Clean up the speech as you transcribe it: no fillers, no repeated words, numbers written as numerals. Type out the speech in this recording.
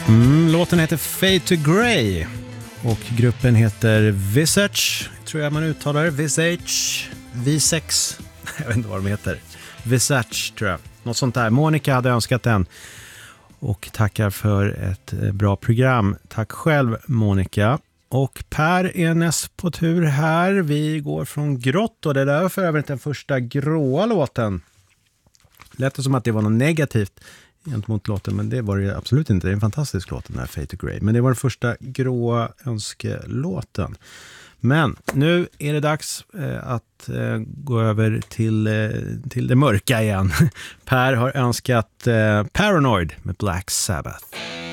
Låten heter Fade to Grey och gruppen heter Visage, tror jag man uttalar det. Visage, V6, jag vet inte vad de heter. Visage tror jag, något sånt där. Monica hade önskat den och tackar för ett bra program. Tack själv Monica. Och Per är näst på tur här. Vi går från grått och det där för övrigt den första gråa låten. Lät det som att det var något negativt gentemot låten, men det var det absolut inte. Det är en fantastisk låt, den här Fade to Grey. Men det var den första gråa önskelåten. Men nu är det dags att gå över till det mörka igen. Per har önskat Paranoid med Black Sabbath.